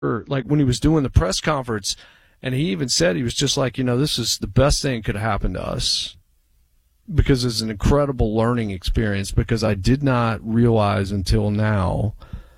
or like when he was doing the press conference, and he even said, he was just like, this is the best thing that could happen to us because it's an incredible learning experience, because I did not realize until now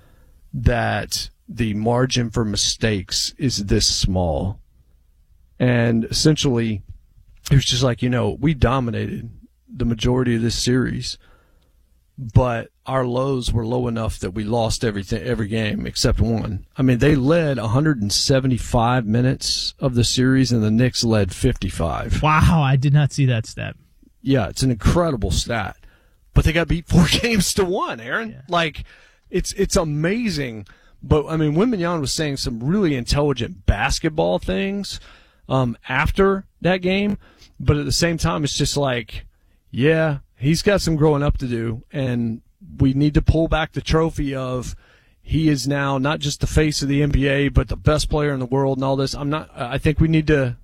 that the margin for mistakes is this small. And essentially, it was just like, we dominated the majority of this series, but our lows were low enough that we lost every game except one. I mean, they led 175 minutes of the series, and the Knicks led 55. Wow, I did not see that stat. Yeah, it's an incredible stat. But they got beat 4-1, Aaron. Yeah. Like, it's amazing. But, I mean, Wembanyama was saying some really intelligent basketball things after that game. But at the same time, it's just like, yeah, he's got some growing up to do, and we need to pull back the trophy of he is now not just the face of the NBA, but the best player in the world and all this. I think we need to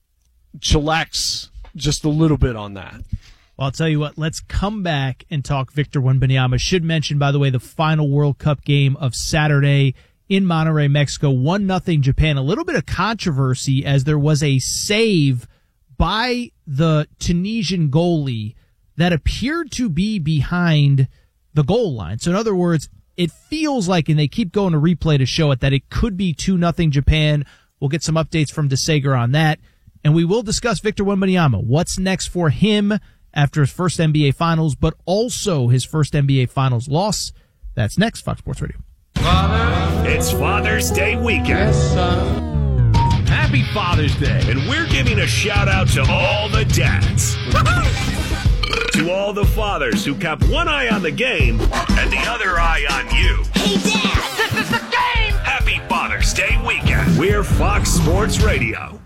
chillax just a little bit on that. Well, I'll tell you what, let's come back and talk Victor Wembanyama. Should mention, by the way, the final World Cup game of Saturday in Monterrey, Mexico, 1-0 Japan. A little bit of controversy as there was a save by the Tunisian goalie that appeared to be behind the goal line. So in other words, it feels like, and they keep going to replay to show it, that it could be 2-0 Japan. We'll get some updates from DeSager on that. And we will discuss Victor Wembanyama. What's next for him after his first NBA Finals, but also his first NBA Finals loss? That's next, Fox Sports Radio. It's Father's Day weekend. Yes, son. Happy Father's Day. And we're giving a shout out to all the dads. To all the fathers who kept one eye on the game and the other eye on you. Hey, Dad! This is the game! Happy Father's Day weekend. We're Fox Sports Radio.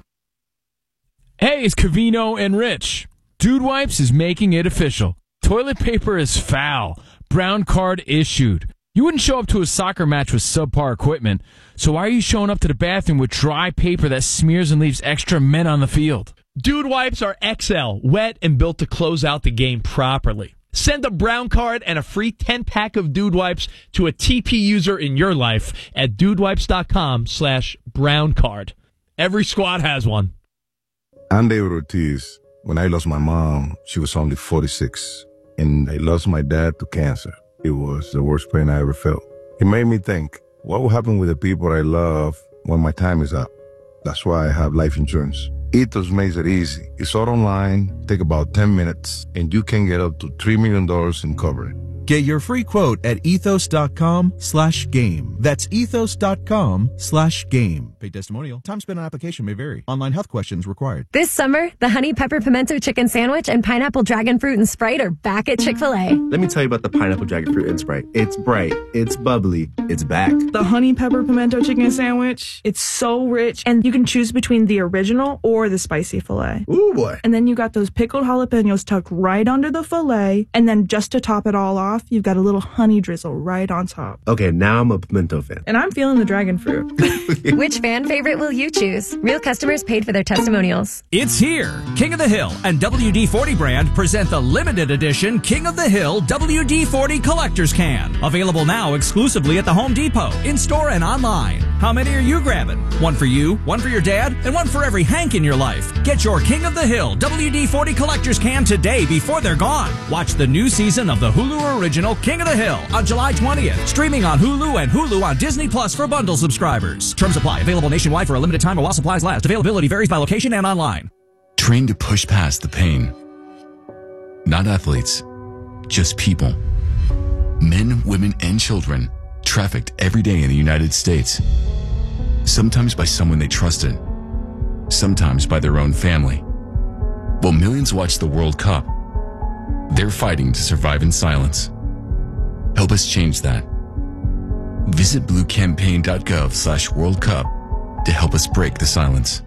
Hey, it's Covino and Rich. Dude Wipes is making it official. Toilet paper is foul. Brown card issued. You wouldn't show up to a soccer match with subpar equipment, so why are you showing up to the bathroom with dry paper that smears and leaves extra men on the field? Dude Wipes are XL, wet and built to close out the game properly. Send a brown card and a free 10-pack of Dude Wipes to a TP user in your life at dudewipes.com/brown card. Every squad has one. I'm David Ortiz. When I lost my mom, she was only 46, and I lost my dad to cancer. It was the worst pain I ever felt. It made me think, what will happen with the people I love when my time is up? That's why I have life insurance. Ethos makes it easy. It's all online, take about 10 minutes, and you can get up to $3 million in coverage. Get your free quote at ethos.com/game. That's ethos.com/game. Paid testimonial. Time spent on application may vary. Online health questions required. This summer, the Honey Pepper Pimento Chicken Sandwich and Pineapple Dragon Fruit and Sprite are back at Chick-fil-A. Let me tell you about the Pineapple Dragon Fruit and Sprite. It's bright, it's bubbly, it's back. The Honey Pepper Pimento Chicken Sandwich, it's so rich, and you can choose between the original or the spicy filet. Ooh, boy. And then you got those pickled jalapenos tucked right under the filet, and then just to top it all off, you've got a little honey drizzle right on top. Okay, now I'm a pimento fan. And I'm feeling the dragon fruit. Which fan favorite will you choose? Real customers paid for their testimonials. It's here. King of the Hill and WD-40 brand present the limited edition King of the Hill WD-40 Collector's Can. Available now exclusively at the Home Depot, in-store and online. How many are you grabbing? One for you, one for your dad, and one for every Hank in your life. Get your King of the Hill WD-40 Collector's Can today before they're gone. Watch the new season of the Hulu original King of the Hill on July 20th. Streaming on Hulu and Hulu on Disney Plus for bundle subscribers. Terms apply. Available nationwide for a limited time while supplies last. Availability varies by location and online. Train to push past the pain. Not athletes, just people. Men, women, and children trafficked every day in the United States. Sometimes by someone they trusted. Sometimes by their own family. While millions watch the World Cup, they're fighting to survive in silence. Help us change that. Visit bluecampaign.gov/World Cup to help us break the silence.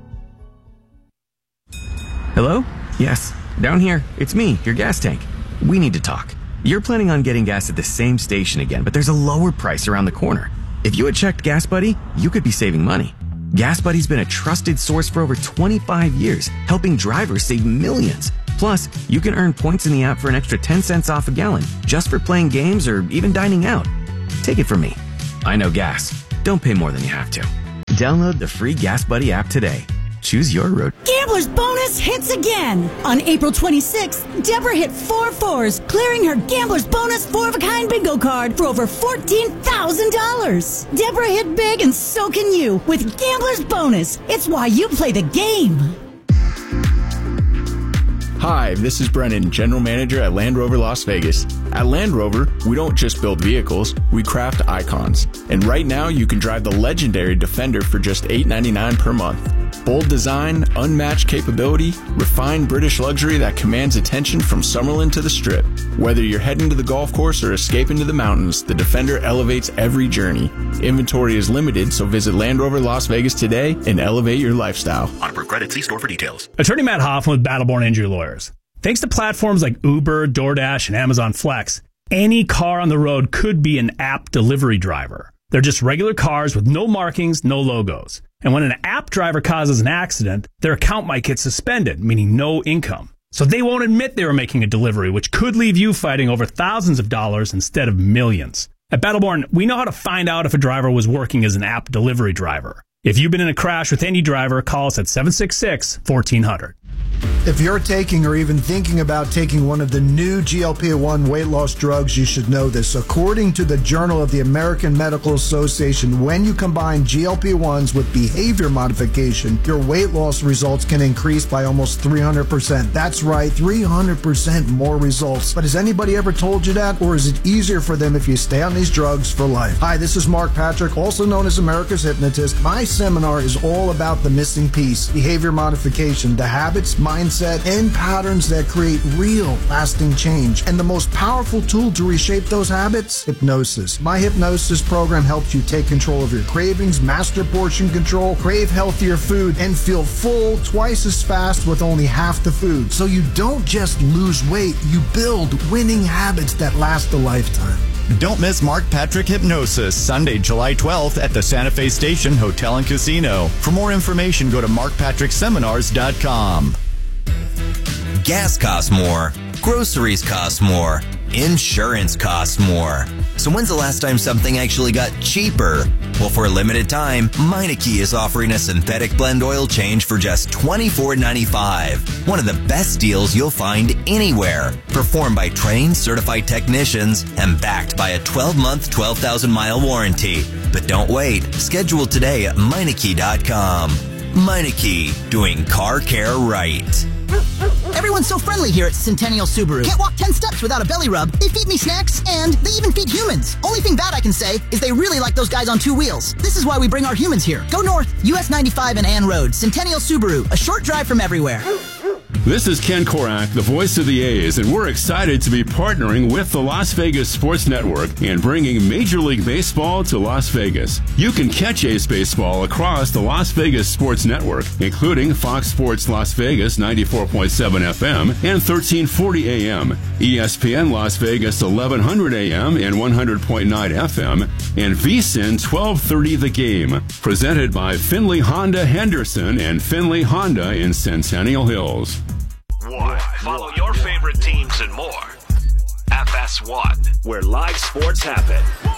Hello? Yes, down here. It's me, your gas tank. We need to talk. You're planning on getting gas at the same station again, but there's a lower price around the corner. If you had checked Gas Buddy, you could be saving money. Gas Buddy's been a trusted source for over 25 years, helping drivers save millions. Plus, you can earn points in the app for an extra 10 cents off a gallon, just for playing games or even dining out. Take it from me. I know gas. Don't pay more than you have to. Download the free Gas Buddy app today. Choose your road. Gambler's Bonus hits again. On April 26th, Deborah hit 4 fours, clearing her Gambler's Bonus 4-of-a-kind bingo card for over $14,000. Deborah hit big, and so can you with Gambler's Bonus. It's why you play the game. Hi, this is Brennan, General Manager at Land Rover Las Vegas. At Land Rover, we don't just build vehicles, we craft icons. And right now, you can drive the legendary Defender for just $8.99 per month. Bold design, unmatched capability, refined British luxury that commands attention from Summerlin to the Strip. Whether you're heading to the golf course or escaping to the mountains, the Defender elevates every journey. Inventory is limited, so visit Land Rover Las Vegas today and elevate your lifestyle. On approved credit, see store for details. Attorney Matt Hoffman with Battleborn Injury Lawyers. Thanks to platforms like Uber, DoorDash, and Amazon Flex, any car on the road could be an app delivery driver. They're just regular cars with no markings, no logos. And when an app driver causes an accident, their account might get suspended, meaning no income. So they won't admit they were making a delivery, which could leave you fighting over thousands of dollars instead of millions. At Battleborn, we know how to find out if a driver was working as an app delivery driver. If you've been in a crash with any driver, call us at 766-1400. If you're taking or even thinking about taking one of the new GLP-1 weight loss drugs, you should know this. According to the Journal of the American Medical Association, when you combine GLP-1s with behavior modification, your weight loss results can increase by almost 300%. That's right, 300% more results. But has anybody ever told you that? Or is it easier for them if you stay on these drugs for life? Hi, this is Mark Patrick, also known as America's Hypnotist. My seminar is all about the missing piece, behavior modification, the habits, mindset, and patterns that create real, lasting change. And the most powerful tool to reshape those habits? Hypnosis. My hypnosis program helps you take control of your cravings, master portion control, crave healthier food, and feel full twice as fast with only half the food. So you don't just lose weight, you build winning habits that last a lifetime. Don't miss Mark Patrick Hypnosis, Sunday, July 12th at the Santa Fe Station Hotel and Casino. For more information, go to markpatrickseminars.com. Gas costs more. Groceries cost more. Insurance costs more. So when's the last time something actually got cheaper? Well, for a limited time, Meineke is offering a synthetic blend oil change for just $24.95. One of the best deals you'll find anywhere. Performed by trained, certified technicians and backed by a 12-month, 12,000-mile warranty. But don't wait. Schedule today at Meineke.com. Meineke, doing car care right. Everyone's so friendly here at Centennial Subaru. Can't walk 10 steps without a belly rub. They feed me snacks, and they even feed humans. Only thing bad I can say is they really like those guys on 2 wheels. This is why we bring our humans here. Go north, US 95 and Ann Road. Centennial Subaru, a short drive from everywhere. This is Ken Korak, the voice of the A's, and we're excited to be partnering with the Las Vegas Sports Network and bringing Major League Baseball to Las Vegas. You can catch A's baseball across the Las Vegas Sports Network, including Fox Sports Las Vegas 94.7 FM and 1340 AM, ESPN Las Vegas 1100 AM and 100.9 FM, and VSiN 1230 The Game, presented by Finley Honda Henderson and Finley Honda in Centennial Hills. Follow your favorite teams and more. FS1, where live sports happen.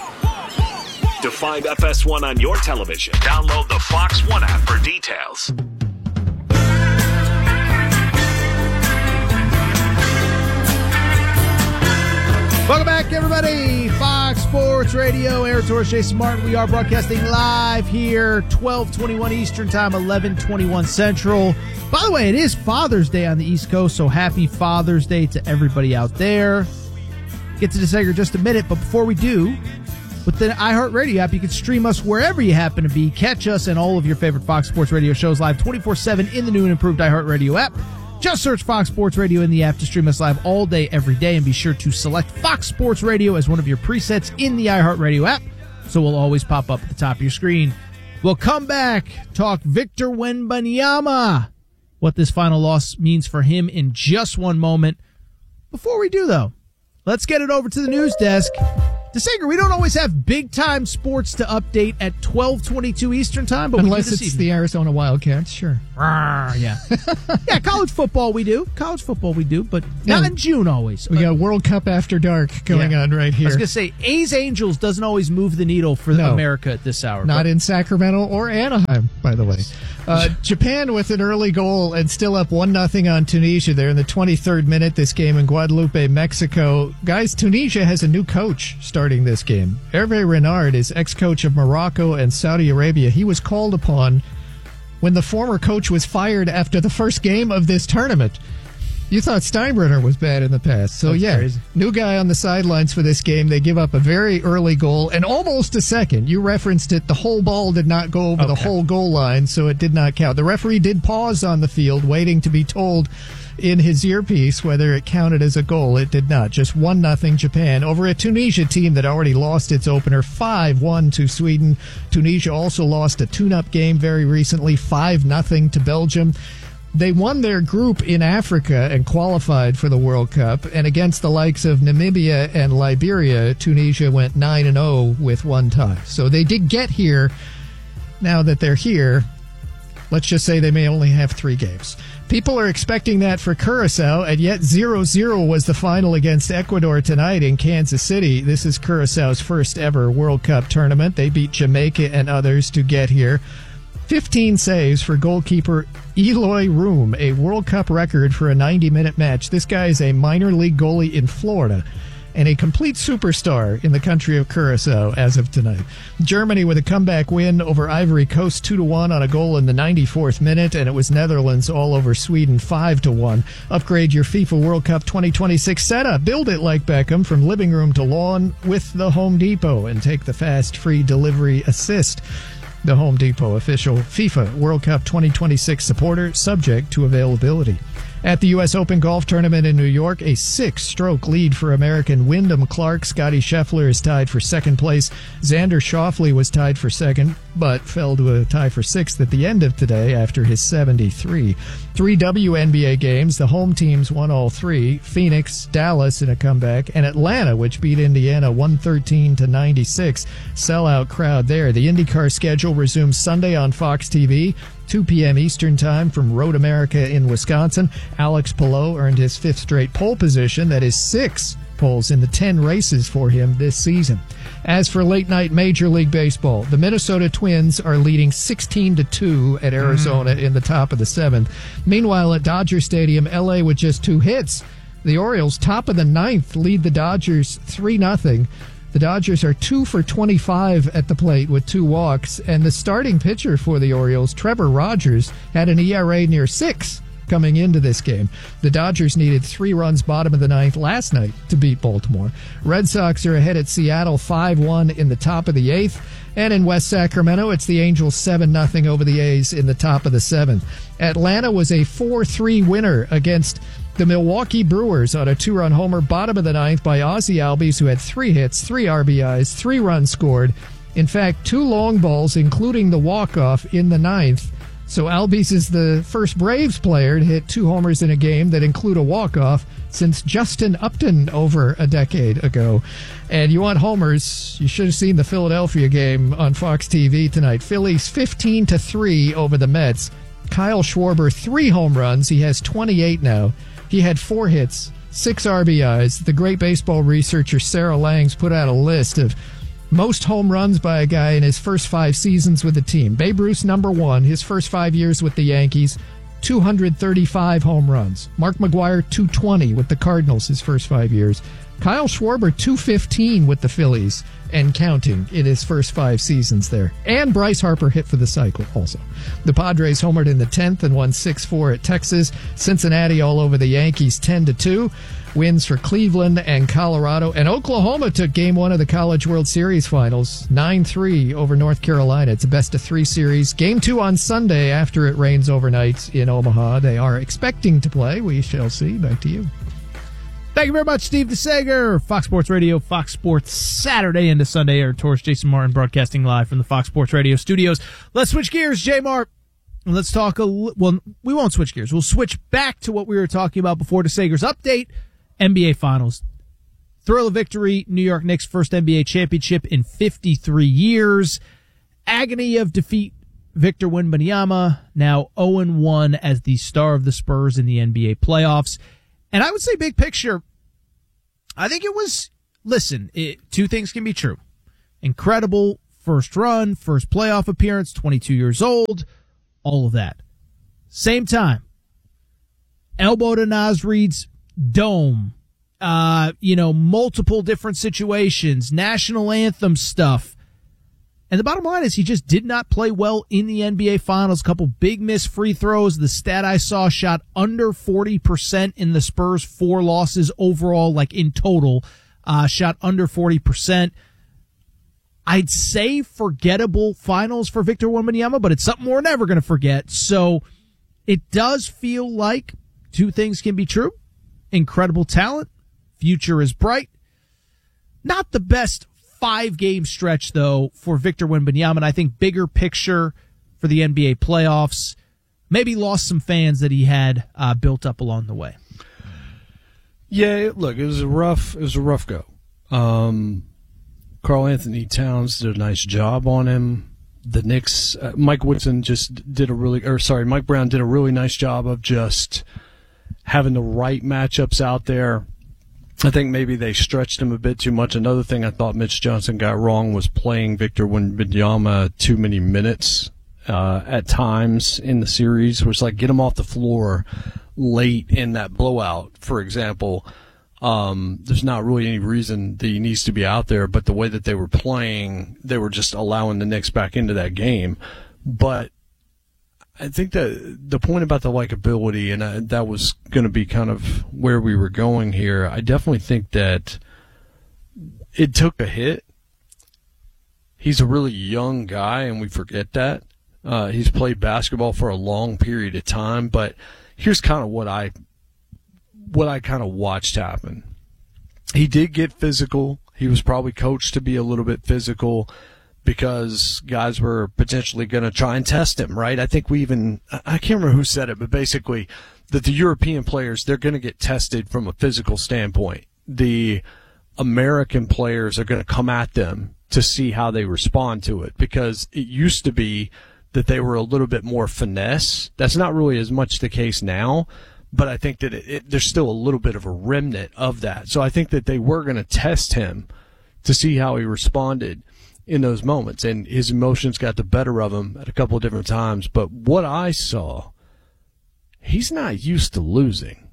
To find FS1 on your television, download the Fox One app for details. Welcome back, everybody. Fox Sports Radio, Aaron Torres, Jason Martin. We are broadcasting live here, 12:21 Eastern Time, 11:21 Central. By the way, it is Father's Day on the East Coast, so happy Father's Day to everybody out there. Get to this segment in just a minute, but before we do, with the iHeartRadio app, you can stream us wherever you happen to be. Catch us and all of your favorite Fox Sports Radio shows live 24/7 in the new and improved iHeartRadio app. Just search Fox Sports Radio in the app to stream us live all day, every day, and be sure to select Fox Sports Radio as one of your presets in the iHeartRadio app, so we'll always pop up at the top of your screen. We'll come back, talk Victor Wembanyama, what this final loss means for him in just one moment. Before we do, though, let's get it over to the news desk. DeSager, we don't always have big-time sports to update at 12:22 Eastern Time, but unless we do this it's evening. the Arizona Wildcats, sure. Yeah. Yeah, college football we do, but not in June always. We got World Cup After Dark going on right here. I was going to say, A's-Angels doesn't always move the needle for America at this hour. Not in Sacramento or Anaheim, by the way. Japan with an early goal and still up 1-0 on Tunisia there in the 23rd minute this game in Guadalupe, Mexico. Guys, Tunisia has a new coach starting this game. Hervé Renard is ex-coach of Morocco and Saudi Arabia. He was called upon when the former coach was fired after the first game of this tournament. You thought Steinbrenner was bad in the past. So, That's crazy. New guy on the sidelines for this game. They give up a very early goal and almost a second. You referenced it. The whole ball did not go over the whole goal line, so it did not count. The referee did pause on the field, waiting to be told in his earpiece whether it counted as a goal. It did not. Just 1-0 Japan over a Tunisia team that already lost its opener 5-1 to Sweden. Tunisia also lost a tune-up game very recently, 5-0 to Belgium. They won their group in Africa and qualified for the World Cup. And against the likes of Namibia and Liberia, Tunisia went 9-0 with one tie. So they did get here. Now that they're here, let's just say they may only have 3 games. People are expecting that for Curacao, and yet 0-0 was the final against Ecuador tonight in Kansas City. This is Curaçao's first ever World Cup tournament. They beat Jamaica and others to get here. 15 saves for goalkeeper Eloy Room, a World Cup record for a 90-minute match. This guy is a minor league goalie in Florida and a complete superstar in the country of Curacao as of tonight. Germany with a comeback win over Ivory Coast 2-1 on a goal in the 94th minute, and it was Netherlands all over Sweden 5-1. Upgrade your FIFA World Cup 2026 setup. Build it like Beckham from living room to lawn with the Home Depot and take the fast free delivery assist. The Home Depot official FIFA World Cup 2026 supporter, subject to availability. At the U.S. Open Golf Tournament in New York, a 6-stroke lead for American Wyndham Clark. Scotty Scheffler is tied for second place. Xander Schauffele was tied for second, but fell to a tie for sixth at the end of today after his 73. 3 WNBA games. The home teams won all 3. Phoenix, Dallas in a comeback, and Atlanta, which beat Indiana 113-96. Sellout crowd there. The IndyCar schedule resumes Sunday on Fox TV. 2 p.m. Eastern Time from Road America in Wisconsin. Alex Palou earned his 5th straight pole position. That is 6 poles in the 10 races for him this season. As for late-night Major League Baseball, the Minnesota Twins are leading 16-2 at Arizona in the top of the 7th. Meanwhile, at Dodger Stadium, L.A. with just 2 hits. The Orioles, top of the 9th, lead the Dodgers 3-0. The Dodgers are 2 for 25 at the plate with 2 walks, and the starting pitcher for the Orioles, Trevor Rogers, had an ERA near 6 coming into this game. The Dodgers needed 3 runs bottom of the 9th last night to beat Baltimore. Red Sox are ahead at Seattle 5-1 in the top of the 8th, and in West Sacramento, it's the Angels 7-0 over the A's in the top of the 7th. Atlanta was a 4-3 winner against the Milwaukee Brewers on a 2-run homer bottom of the 9th by Ozzie Albies, who had 3 hits, 3 RBIs, 3 runs scored. In fact, 2 long balls, including the walk-off in the 9th. So Albies is the first Braves player to hit 2 homers in a game that include a walk-off since Justin Upton over a decade ago. And you want homers, you should have seen the Philadelphia game on Fox TV tonight. Phillies 15-3 over the Mets. Kyle Schwarber, 3 home runs. He has 28 now. He had 4 hits, 6 RBIs. The great baseball researcher Sarah Langs put out a list of most home runs by a guy in his first 5 seasons with the team. Babe Ruth, number 1, his first 5 years with the Yankees, 235 home runs. Mark McGwire, 220 with the Cardinals his first 5 years. Kyle Schwarber, 215 with the Phillies and counting in his first 5 seasons there. And Bryce Harper hit for the cycle also. The Padres homered in the 10th and won 6-4 at Texas. Cincinnati all over the Yankees 10-2. Wins for Cleveland and Colorado. And Oklahoma took Game 1 of the College World Series Finals 9-3 over North Carolina. It's a best-of-3 series. Game 2 on Sunday after it rains overnight in Omaha. They are expecting to play. We shall see. Back to you. Thank you very much, Steve DeSager. Fox Sports Radio, Fox Sports Saturday into Sunday. Air Tours, Jason Martin broadcasting live from the Fox Sports Radio studios. Let's switch gears, J-Mart. Let's talk well, we won't switch gears. We'll switch back to what we were talking about before DeSager's update. NBA Finals. Thrill of victory, New York Knicks' first NBA championship in 53 years. Agony of defeat, Victor Wembanyama, now 0-1 as the star of the Spurs in the NBA playoffs. And I would say big picture, I think it was, two things can be true. Incredible first run, first playoff appearance, 22 years old, all of that. Same time, elbow to Naz Reid's dome. Multiple different situations, national anthem stuff. And the bottom line is he just did not play well in the NBA Finals. A couple big missed free throws. The stat I saw shot under 40% in the Spurs' 4 losses overall, like in total, shot under 40%. I'd say forgettable finals for Victor Wembanyama, but it's something we're never going to forget. So it does feel like two things can be true. Incredible talent. Future is bright. Not the best 5-game stretch, though, for Victor Wembanyama. And I think bigger picture for the NBA playoffs, maybe lost some fans that he had built up along the way. Yeah, look, it was a rough go. Karl Anthony Towns did a nice job on him. The Knicks, Mike Brown did a really nice job of just having the right matchups out there. I think maybe they stretched him a bit too much. Another thing I thought Mitch Johnson got wrong was playing Victor Wembanyama too many minutes at times in the series. It was like, get him off the floor late in that blowout, for example. There's not really any reason that he needs to be out there, but the way that they were playing, they were just allowing the Knicks back into that game. But I think that the point about the likability, and that was going to be kind of where we were going here, I definitely think that it took a hit. He's a really young guy, and we forget that. He's played basketball for a long period of time, but here's kind of what I kind of watched happen. He did get physical. He was probably coached to be a little bit physical because guys were potentially going to try and test him, right? I think I can't remember who said it, but basically that the European players, they're going to get tested from a physical standpoint. The American players are going to come at them to see how they respond to it, because it used to be that they were a little bit more finesse. That's not really as much the case now, but I think that there's still a little bit of a remnant of that. So I think that they were going to test him to see how he responded in those moments, and his emotions got the better of him at a couple of different times. But what I saw, he's not used to losing.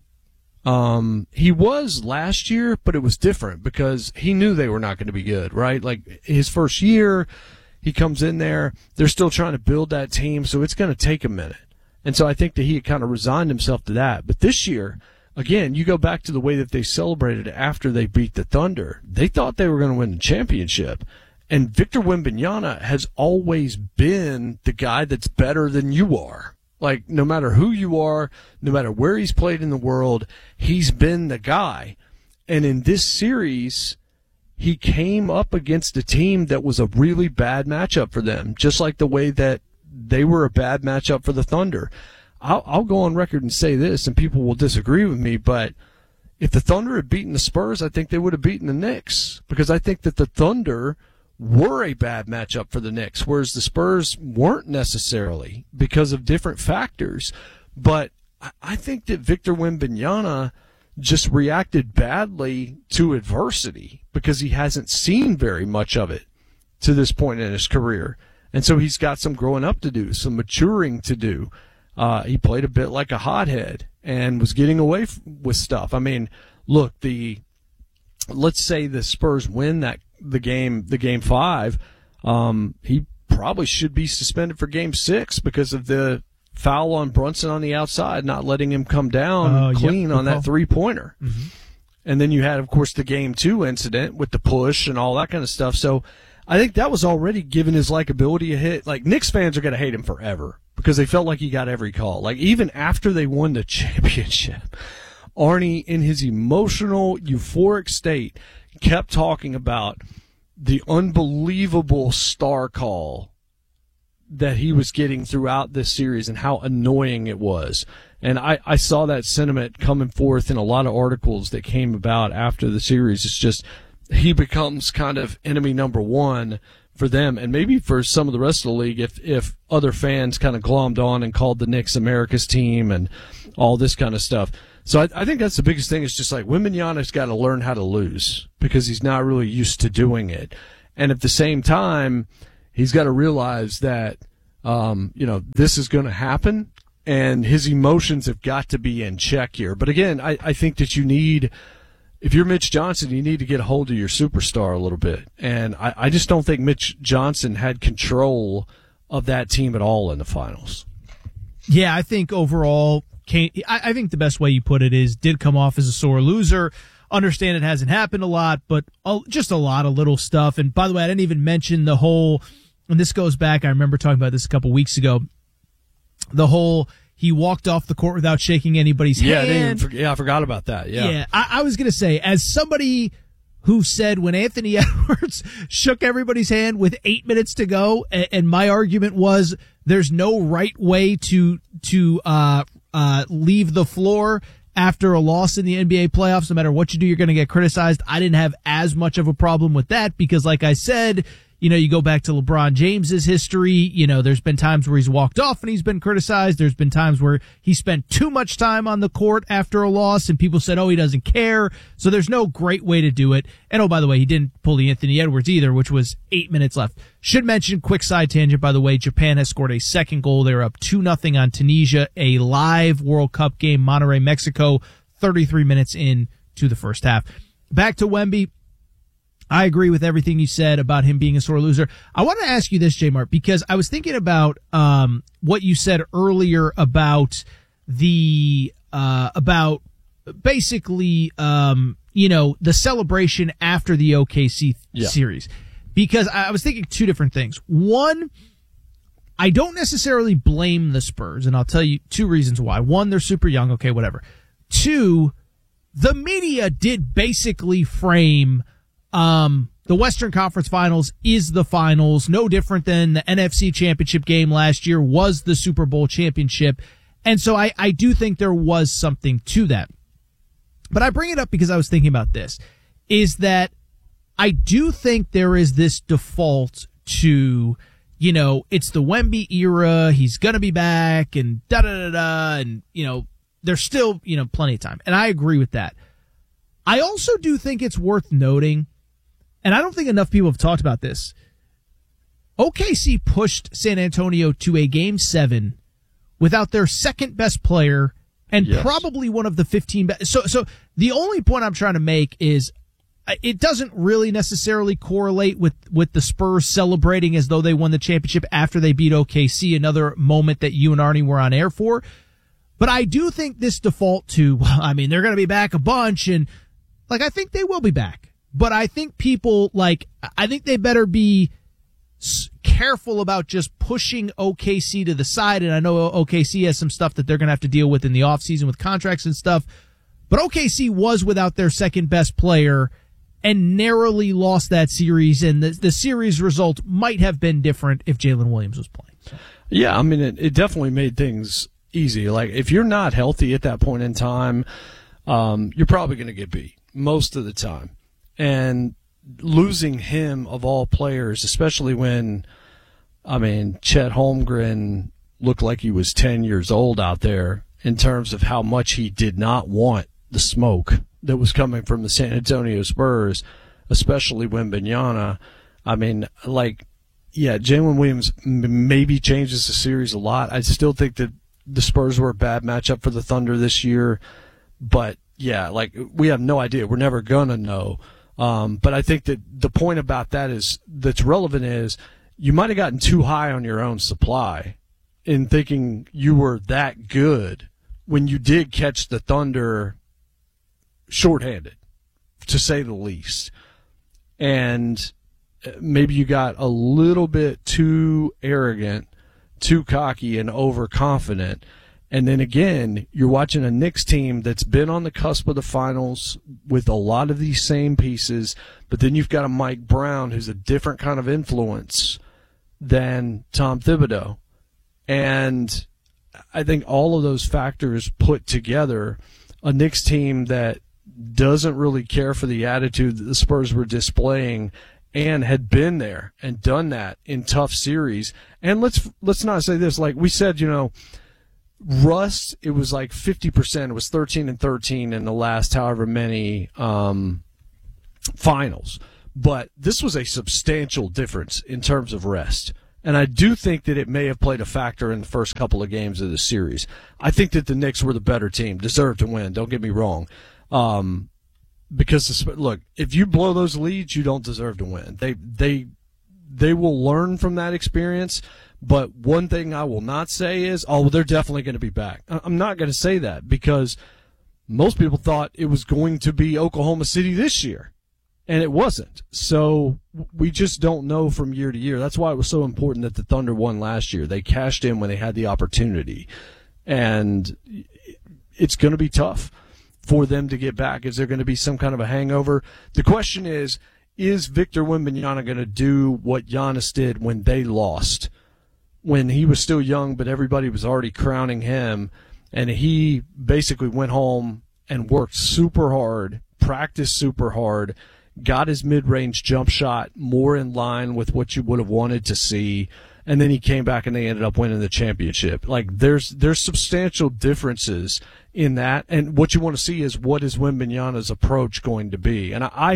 He was last year, but it was different because he knew they were not going to be good, right? Like his first year, he comes in there, they're still trying to build that team, so it's going to take a minute. And so I think that he had kind of resigned himself to that. But this year, again, you go back to the way that they celebrated after they beat the Thunder. They thought they were going to win the championship. And Victor Wembanyama has always been the guy that's better than you are. Like, no matter who you are, no matter where he's played in the world, he's been the guy. And in this series, he came up against a team that was a really bad matchup for them, just like the way that they were a bad matchup for the Thunder. I'll go on record and say this, and people will disagree with me, but if the Thunder had beaten the Spurs, I think they would have beaten the Knicks, because I think that the Thunder were a bad matchup for the Knicks, whereas the Spurs weren't necessarily because of different factors. But I think that Victor Wembanyama just reacted badly to adversity because he hasn't seen very much of it to this point in his career. And so he's got some growing up to do, some maturing to do. He played a bit like a hothead and was getting away with stuff. I mean, look, let's say the Spurs win the game 5. He probably should be suspended for game 6 because of the foul on Brunson on the outside, not letting him come down clean on that 3-pointer. Mm-hmm. And then you had, of course, the game 2 incident with the push and all that kind of stuff. So I think that was already giving his likability a hit. Like, Knicks fans are going to hate him forever because they felt like he got every call. Like, even after they won the championship, Arnie, in his emotional, euphoric state, kept talking about the unbelievable star call that he was getting throughout this series and how annoying it was. And I saw that sentiment coming forth in a lot of articles that came about after the series. It's just he becomes kind of enemy number one for them, and maybe for some of the rest of the league if other fans kind of glommed on and called the Knicks America's team and all this kind of stuff. So I think that's the biggest thing. Is just like Wembanyama's got to learn how to lose because he's not really used to doing it. And at the same time, he's got to realize that, this is going to happen. And his emotions have got to be in check here. But again, I think that if you're Mitch Johnson, you need to get a hold of your superstar a little bit. And I just don't think Mitch Johnson had control of that team at all in the finals. Yeah, I think overall, I think the best way you put it is did come off as a sore loser. Understand it hasn't happened a lot, but just a lot of little stuff. And by the way, I didn't even mention the whole, and this goes back, I remember talking about this a couple weeks ago, the whole he walked off the court without shaking anybody's hand. I forgot about that. Yeah. I was going to say, as somebody who said when Anthony Edwards shook everybody's hand with 8 minutes to go, and my argument was there's no right way to leave the floor after a loss in the NBA playoffs. No matter what you do, you're going to get criticized. I didn't have as much of a problem with that because, like I said, you go back to LeBron James's history. There's been times where he's walked off and he's been criticized. There's been times where he spent too much time on the court after a loss and people said, oh, he doesn't care. So there's no great way to do it. And oh, by the way, he didn't pull the Anthony Edwards either, which was 8 minutes left. Should mention, quick side tangent, by the way, Japan has scored a second goal. They're up 2-0 on Tunisia, a live World Cup game, Monterrey, Mexico, 33 minutes into the first half. Back to Wemby. I agree with everything you said about him being a sore loser. I want to ask you this, J-Mart, because I was thinking about what you said earlier about about basically the celebration after the OKC series. Because I was thinking two different things. One, I don't necessarily blame the Spurs, and I'll tell you two reasons why. One, they're super young, okay, whatever. Two, the media did basically frame the Western Conference Finals is the finals, no different than the NFC Championship game last year was the Super Bowl championship. And so I do think there was something to that. But I bring it up because I was thinking about this, is that I do think there is this default to, it's the Wemby era, he's going to be back, and da-da-da-da, and, there's still, plenty of time. And I agree with that. I also do think it's worth noting, and I don't think enough people have talked about this, OKC pushed San Antonio to a Game 7 without their second best player and probably one of the 15 best. So the only point I'm trying to make is it doesn't really necessarily correlate with the Spurs celebrating as though they won the championship after they beat OKC, another moment that you and Arnie were on air for. But I do think this default to, they're going to be back a bunch, and I think they will be back. But I think people, I think they better be careful about just pushing OKC to the side. And I know OKC has some stuff that they're going to have to deal with in the offseason with contracts and stuff. But OKC was without their second best player and narrowly lost that series. And the series result might have been different if Jalen Williams was playing. Yeah, it definitely made things easy. If you're not healthy at that point in time, you're probably going to get beat most of the time. And losing him of all players, especially when, Chet Holmgren looked like he was 10 years old out there in terms of how much he did not want the smoke that was coming from the San Antonio Spurs, especially Wembanyama. Jalen Williams maybe changes the series a lot. I still think that the Spurs were a bad matchup for the Thunder this year, but we have no idea. We're never gonna know. But I think that the point about that's relevant is you might have gotten too high on your own supply in thinking you were that good when you did catch the Thunder shorthanded, to say the least. And maybe you got a little bit too arrogant, too cocky, and overconfident. And then again, you're watching a Knicks team that's been on the cusp of the finals with a lot of these same pieces, but then you've got a Mike Brown who's a different kind of influence than Tom Thibodeau. And I think all of those factors put together, a Knicks team that doesn't really care for the attitude that the Spurs were displaying and had been there and done that in tough series. And let's not say this, like we said, rust, it was like 50%. It was 13-13 in the last however many finals. But this was a substantial difference in terms of rest. And I do think that it may have played a factor in the first couple of games of the series. I think that the Knicks were the better team, deserved to win, don't get me wrong. Because, look, if you blow those leads, you don't deserve to win. They will learn from that experience. But one thing I will not say is, they're definitely going to be back. I'm not going to say that because most people thought it was going to be Oklahoma City this year, and it wasn't. So we just don't know from year to year. That's why it was so important that the Thunder won last year. They cashed in when they had the opportunity, and it's going to be tough for them to get back. Is there going to be some kind of a hangover? The question is Victor Wembanyama going to do what Giannis did when they lost? When he was still young, but everybody was already crowning him, and he basically went home and worked super hard, practiced super hard, got his mid-range jump shot more in line with what you would have wanted to see, and then he came back and they ended up winning the championship. Like, there's substantial differences in that, and what you want to see is what is Wembanyama's approach going to be. And I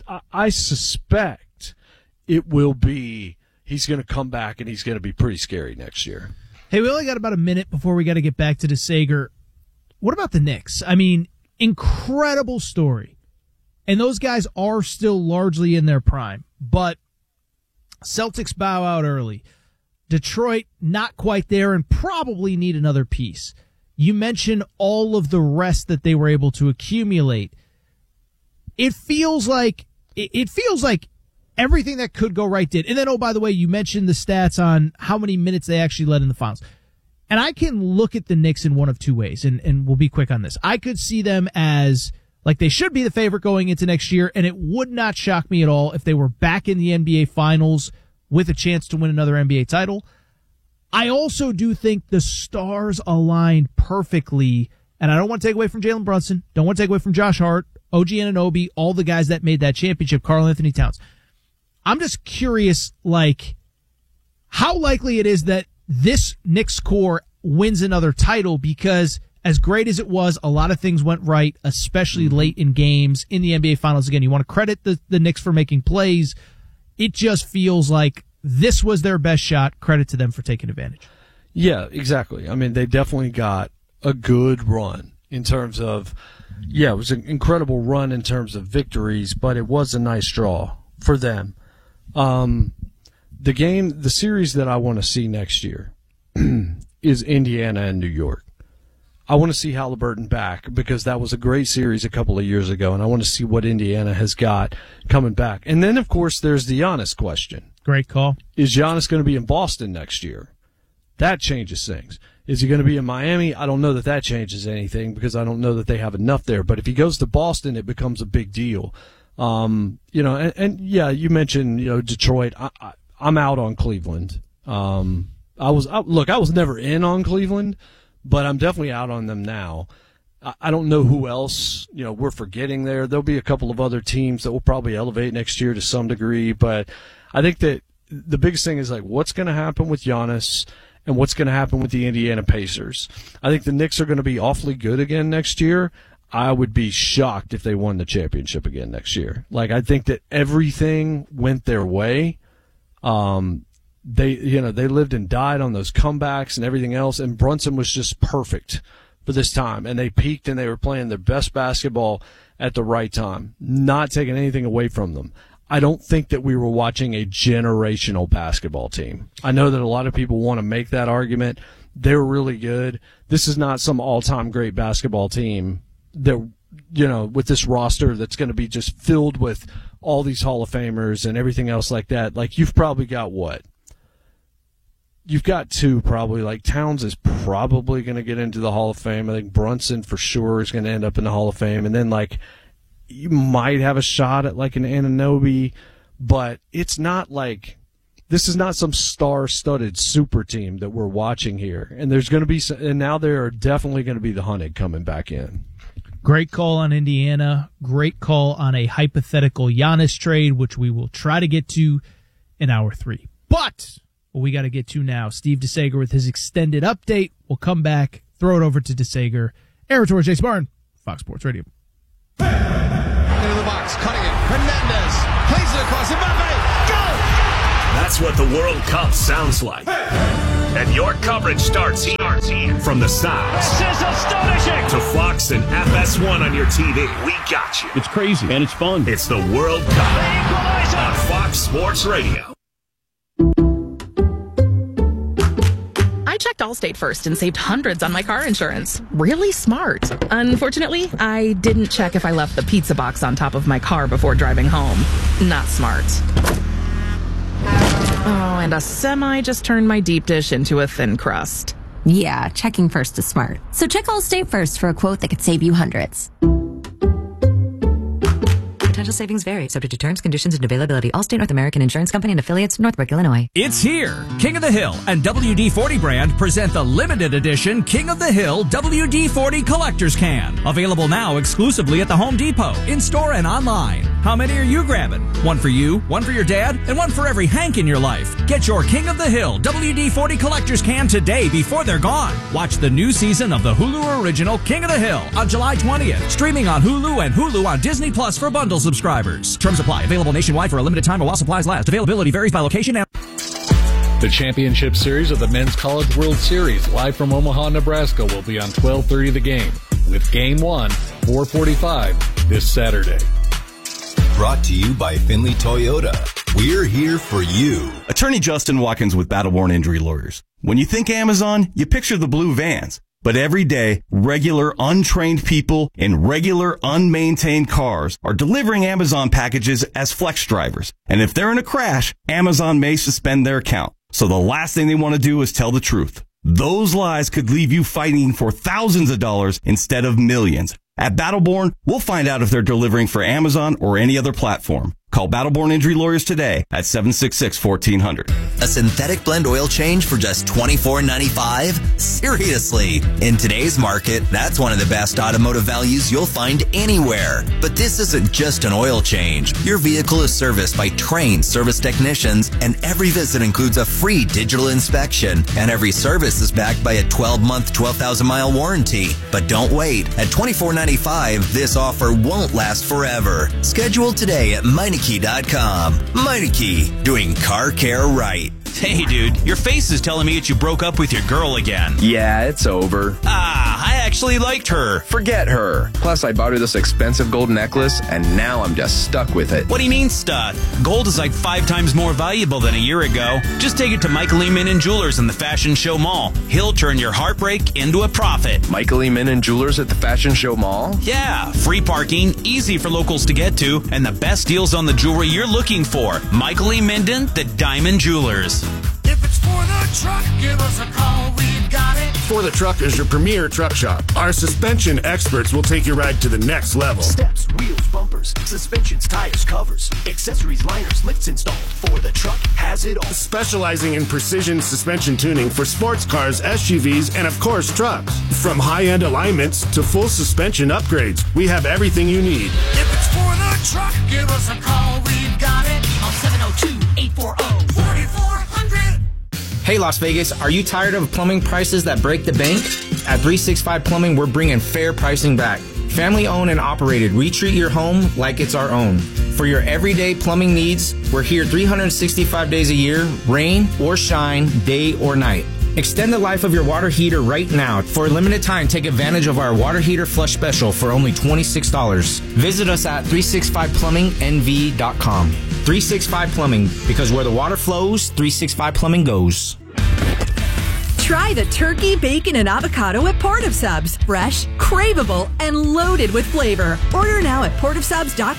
suspect it will be he's going to come back and he's going to be pretty scary next year. Hey, we only got about a minute before we got to get back to the Sager. What about the Knicks? I mean, incredible story. And those guys are still largely in their prime. But Celtics bow out early. Detroit not quite there and probably need another piece. You mentioned all of the rest that they were able to accumulate. It feels like everything that could go right did. And then, by the way, you mentioned the stats on how many minutes they actually led in the finals. And I can look at the Knicks in one of two ways, and we'll be quick on this. I could see them as, like, they should be the favorite going into next year, and it would not shock me at all if they were back in the NBA Finals with a chance to win another NBA title. I also do think the stars aligned perfectly, and I don't want to take away from Jalen Brunson, don't want to take away from Josh Hart, OG Anunoby, all the guys that made that championship, Karl Anthony Towns. I'm just curious, like, how likely it is that this Knicks core wins another title, because as great as it was, a lot of things went right, especially late in games in the NBA Finals. Again, you want to credit the Knicks for making plays. It just feels like this was their best shot. Credit to them for taking advantage. Yeah, exactly. I mean, they definitely got a good run in terms of, it was an incredible run in terms of victories, but it was a nice draw for them. The series that I want to see next year is Indiana and New York. I want to see Halliburton back because that was a great series a couple of years ago, and I want to see what Indiana has got coming back. And then, of course, there's the Giannis question. Great call. Is Giannis going to be in Boston next year? That changes things. Is he going to be in Miami? I don't know that changes anything because I don't know that they have enough there. But if he goes to Boston, it becomes a big deal. You mentioned, Detroit. I'm out on Cleveland. I was never in on Cleveland, but I'm definitely out on them now. I don't know who else, we're forgetting there. There'll be a couple of other teams that will probably elevate next year to some degree, but I think that the biggest thing is, like, what's going to happen with Giannis and what's going to happen with the Indiana Pacers. I think the Knicks are going to be awfully good again next year. I would be shocked if they won the championship again next year. Like, I think that everything went their way. They lived and died on those comebacks and everything else, and Brunson was just perfect for this time. And they peaked and they were playing their best basketball at the right time, not taking anything away from them. I don't think that we were watching a generational basketball team. I know that a lot of people want to make that argument. They were really good. This is not some all-time great basketball team that, with this roster that's going to be just filled with all these Hall of Famers and everything else like that. Like, you've probably got what? You've got two probably. Like, Towns is probably going to get into the Hall of Fame. I think Brunson for sure is going to end up in the Hall of Fame. And then, like, you might have a shot at, like, an Anunoby, but it's not like this is not some star-studded super team that we're watching here. And there's going to be, and now there are definitely going to be the hunted coming back in. Great call on Indiana. Great call on a hypothetical Giannis trade, which we will try to get to in hour 3. But what we got to get to now, Steve DeSager with his extended update. We'll come back, throw it over to DeSager. Aaron Torres, Jason Martin, Fox Sports Radio. Into the box, cutting it. Hernandez plays it across. Mbappe, go! That's what the World Cup sounds like. And your coverage starts here. From the sounds This is astonishing! to Fox and FS1 on your TV, we got you. It's crazy and it's fun. It's the World Cup on Fox Sports Radio. I checked Allstate first and saved hundreds on my car insurance. Really smart. Unfortunately, I didn't check if I left the pizza box on top of my car before driving home. Not smart. Oh, and a semi just turned my deep dish into a thin crust. Yeah, checking first is smart. So check Allstate first for a quote that could save you hundreds. Potential savings vary, subject to terms, conditions, and availability. Allstate North American Insurance Company and affiliates, Northbrook, Illinois. It's here. King of the Hill and WD-40 brand present the limited edition King of the Hill WD-40 Collector's Can. Available now exclusively at the Home Depot, in-store and online. How many are you grabbing? One for you, one for your dad, and one for every Hank in your life. Get your King of the Hill WD-40 Collector's Can today before they're gone. Watch the new season of the Hulu original King of the Hill on July 20th. Streaming on Hulu and Hulu on Disney Plus for bundle subscribers. Terms apply. Available nationwide for a limited time or while supplies last. Availability varies by location and... The championship series of the Men's College World Series, live from Omaha, Nebraska, will be on 12:30 The Game, with Game 1, 4:45 this Saturday. Brought to you by Finley Toyota. We're here for you. Attorney Justin Watkins with Battleborn Injury Lawyers. When you think Amazon, you picture the blue vans. But every day, regular, untrained people in regular, unmaintained cars are delivering Amazon packages as flex drivers. And if they're in a crash, Amazon may suspend their account. So the last thing they want to do is tell the truth. Those lies could leave you fighting for thousands of dollars instead of millions. At Battleborn, we'll find out if they're delivering for Amazon or any other platform. Call Battleborn Injury Lawyers today at 766-1400. A synthetic blend oil change for just $24.95? Seriously. In today's market, that's one of the best automotive values you'll find anywhere. But this isn't just an oil change. Your vehicle is serviced by trained service technicians, and every visit includes a free digital inspection, and every service is backed by a 12-month, 12,000-mile warranty. But don't wait. At $24.95, this offer won't last forever. Schedule today at Meineke.com. Meineke, doing car care right. Hey, dude, your face is telling me that you broke up with your girl again. Yeah, it's over. I actually liked her. Forget her. Plus, I bought her this expensive gold necklace, and now I'm just stuck with it. What do you mean stuck? Gold is like 5 times more valuable than a year ago. Just take it to Michael E. Minnan Jewelers in the Fashion Show Mall. He'll turn your heartbreak into a profit. Michael E. Minnan Jewelers at the Fashion Show Mall? Yeah, free parking, easy for locals to get to, and the best deals on the jewelry you're looking for. Michael E. Minden, the Diamond Jewelers. If it's for the truck, give us a call, we've got it. For the Truck is your premier truck shop. Our suspension experts will take your ride to the next level. Steps, wheels, bumpers, suspensions, tires, covers, accessories, liners, lifts installed. For the Truck has it all. Specializing in precision suspension tuning for sports cars, SUVs, and of course trucks. From high-end alignments to full suspension upgrades, we have everything you need. If it's for the truck, give us a call, we've got it. On 702-840-4400. Hey Las Vegas, are you tired of plumbing prices that break the bank? At 365 Plumbing, we're bringing fair pricing back. Family owned and operated, we treat your home like it's our own. For your everyday plumbing needs, we're here 365 days a year, rain or shine, day or night. Extend the life of your water heater right now. For a limited time, take advantage of our water heater flush special for only $26. Visit us at 365plumbingnv.com. 365 Plumbing, because where the water flows, 365 Plumbing goes. Try the turkey, bacon, and avocado at Port of Subs. Fresh, craveable, and loaded with flavor. Order now at portofsubs.com.